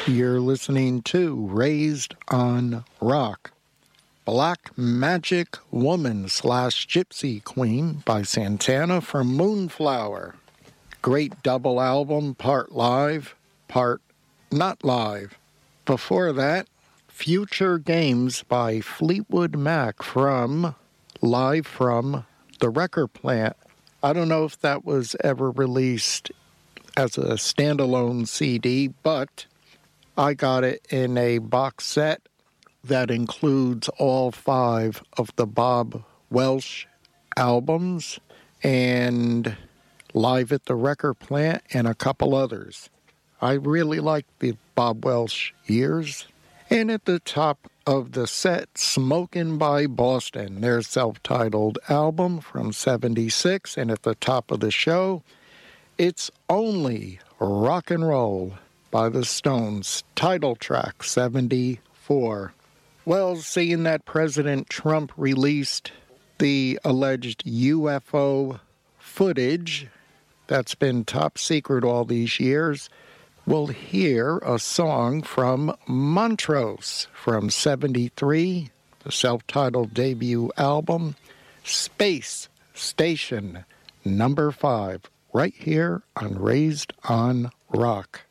You're listening to Raised on Rock. Black Magic Woman / Gypsy Queen by Santana from Moonflower. Great double album, part live, part not live. Before that, Future Games by Fleetwood Mac from live from the Record Plant. I don't know if that was ever released as a standalone CD, but I got it in a box set that includes all 5 of the Bob Welch albums and Live at the Record Plant and a couple others. I really like the Bob Welch years. And at the top of the set, Smokin' by Boston, their self-titled album from '76. And at the top of the show, It's Only Rock and Roll by the Stones, title track 74. Well, seeing that President Trump released the alleged UFO footage that's been top secret all these years, we'll hear a song from Montrose from '73, the self-titled debut album, Space Station number 5, right here on Raised on Rock.